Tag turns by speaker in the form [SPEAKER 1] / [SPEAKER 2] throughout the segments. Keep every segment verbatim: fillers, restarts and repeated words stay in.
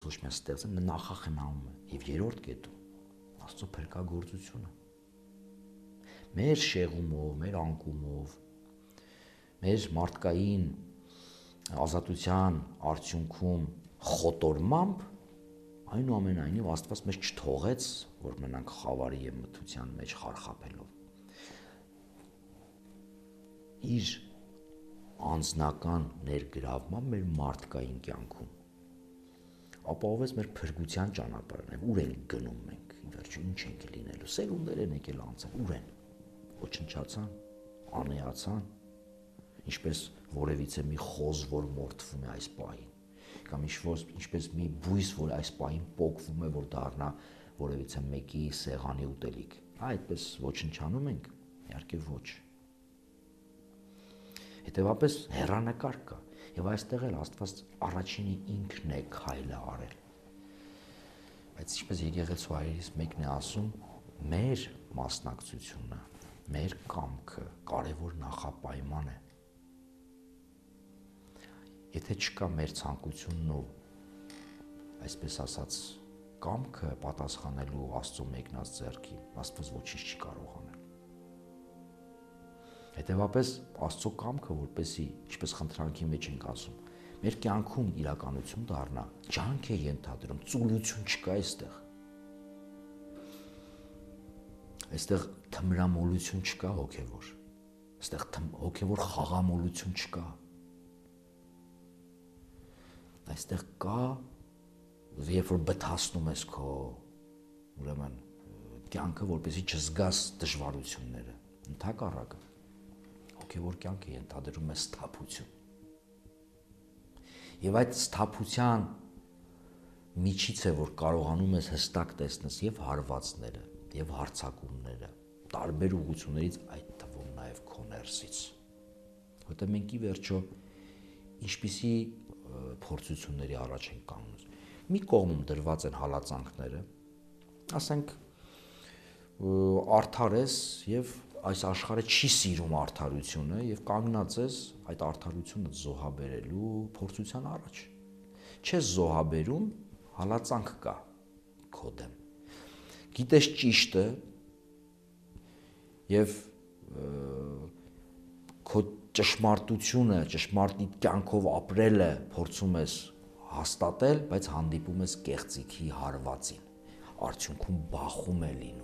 [SPEAKER 1] ոչ միայն ստեղծել, նա նախախնայում է։ Եվ երրորդ կետում Աստծո փրկagorցությունը։ Մեր շեղումով, մեր անկումով, մեր մարդկային ազատության արդյունքում խոտորմամբ այնուամենայնիվ Աստված մեզ չթողեց, որ մնանք խավարի եւ մթության մեջ խարխափելով։ Իր անձնական ներգրավմամբ մեր մարդկային կյանքում ապահովեց մեր փրկության ճանապարհը, ուր ենք գնում մենք, ի վերջո ինչ ենք լինելու, սերունդներ են եկել անցել, ուր են, ոչնչացան, անեացան, ինչպես որևիցե մի խոզ, որ մորթվում է այս պահին, կամ ինչպես մի բույս, որ այս պահին պոկվում է, որ դառնա որևիցե մեկի սեղանի ուտելիք, այդպես ոչնչանում ենք, իհարկե ոչ։ Հետևաբար հեռանկար կա, եւ այստեղ էլ Աստված առաջինի ինքն է քայլը արել։ Բայց ինչպես եկեղեցու հայրերից մեկն է ասում, մեր մասնակցությունը, մեր կամքը կարևոր նախապայման է։ Եթե չկա մեր ցանկությունն ու այսպես ասած կամքը պատասխանելու Աստծո մեկնած ձեռքին, Աստված ոչինչ չի կարող անել։ Հետևաբար Աստծո կամքը, որպեսի, ինչպես խնդրանքի մեջ ենք ասում, մեր կյանքում իրականություն դառնա, ջանք է ենթադրում, ծուլություն չկա այստեղ։ Այստեղ թմրամոլություն չկա հոգևոր, այստեղ հոգևոր խաղամոլություն չկա։ Այստեղ կա, երբ որ բթացնում ես քո, ուրեմն, կյանքը, որպեսի չզգաս դժվարությունները, ընդհակառակը հոգևոր կյանքը ենթադրում է սթափություն։ Եվ այդ սթափության միջից է, որ կարողանում ես հստակ տեսնես եւ հարվածները, եւ հարցակումները, տարբեր ուղղություններից, այդ թվում նաեւ քո ներսից։ Որտեղ մենք ի վերջո ինչպիսի փորձությունների առաջ ենք կանգնում։ Մի կողմում դրված են հալածանքները, ասենք արդար ես եւ այս աշխարհը չի սիրում արդարությունը եւ կանգնած ես այդ արդարությունը զոհաբերելու փորձության առաջ։ Չես զոհաբերում, հալածանք կա քո դեմ։ Գիտես ճիշտը եւ քո ճշմարտությունը, ճշմարտի կյանքով ապրելը փորձում ես հաստատել, բայց հանդիպում ես կեղծիքի հարվածին։ Արդյունքում բախում է լինում։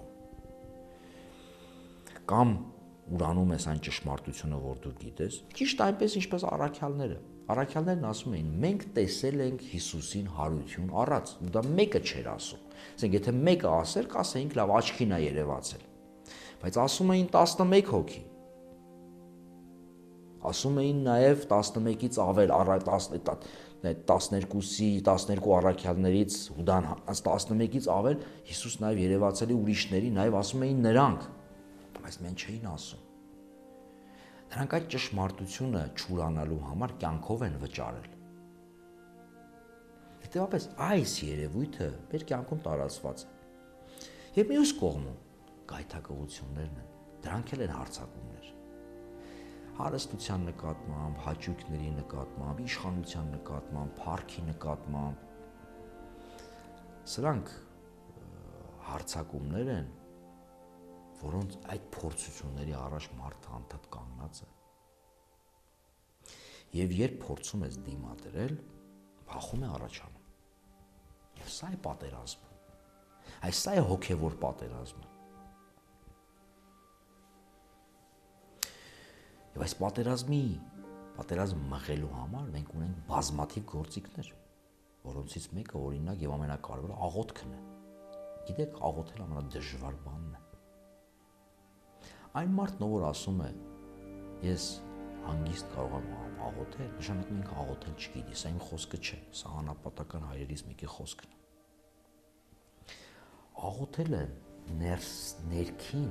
[SPEAKER 1] Կամ ուրանում ես այն ճշմարտությունը, որ դու գիտես, ճիշտ այնպես ինչպես առաքյալները։ Առաքյալներն ասում էին, մենք տեսել ենք Հիսուսին հարություն առած, ու դա մեկը չէր ասում։ Ասենք, եթե մեկը ասեր, կասեինք, լավ, աչքին է երևացել։ Բայց ասում էին տասնմեկ հոգի։ Ասում էին նաև տասնմեկից ավել, տասներկուսի, տասներկու առաքյալներից, Հուդան տասնմեկից ավել, Հիսուս նաև երևացել է ուրիշների, նաև ասում էին նրանք, բայց մենք չէին ասում։ Նրանք այդ ճշմարտությունը չուրանալու համար կյանքով են վճարել։ Հետևաբար այս երևույթը մեր կյանքում տարածված է։ Եվ մյուս կողմում գայթակղություններն են, դրանք էլ են հարձակումներ։ Հարստության նկատմամբ, հաճույքների նկատմամբ, իշխանության նկատմամբ, փառքի նկատմամբ։ Սրանք հարձակումներ են, որոնց այդ փորձությունների առաջ մարդը անդադ կանգնած է։ Եվ երբ փորձում ես դիմադրել, բախում է առաջանում։ Եվ սա է պատերազմը։ Այս սա է հոգևոր պատերազմը։ Եվ այս պատերազմի, պատերազմ մղելու համար մենք ունենք բազմաթիվ գործիքներ, որոնցից մեկը օրինակ եւ ամենակարևորը աղոթքն է։ Գիտեք, աղոթել ամենադժվար բանն է։ Այն մարդն, որ ասում է, ես հանգիստ կարող եմ աղոթել, նշանակում ինքը աղոթել չգիտի, սա իմ խոսքը չէ, սա անապատական հայրերից մեկի խոսքն է։ Աղոթելը ներս ներքին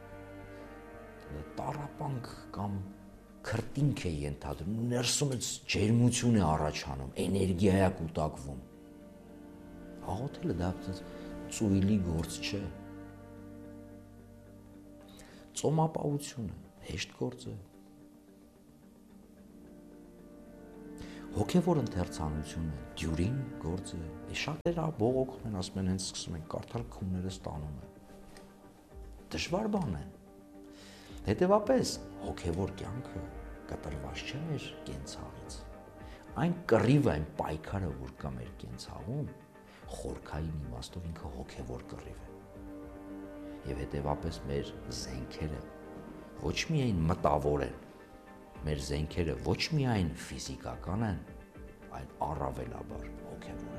[SPEAKER 1] տառապանք կամ քրտինք է ենթադրում, ներսումից ջերմություն է առաջանում, էներգիա է կուտակվում։ Աղոթելը դա ծույլի գործ չէ։ Ծոմապահությունը հեշտ գործ է։ Հոգևոր ընթերցանությունը, դյուրին գործը, է շատեր բողոքում են, ասում են, հենց սկսում են կարդալ, քունները ստանում են։ Դժվար բան է։ Հետևաբար հոգևոր կյանքը կտրված չէ մեր կենցաղից։ Այն կռիվը, այն պայքարը, որ կա մեր կենցաղում, խորքային իմաստով ինքը հոգևոր կռիվ է։ Եվ հետևաբար մեր զենքերը ոչ միայն մտավոր են, մեր զենքերը ոչ միայն ֆիզիկական են, այլ առավելաբար հոգևոր։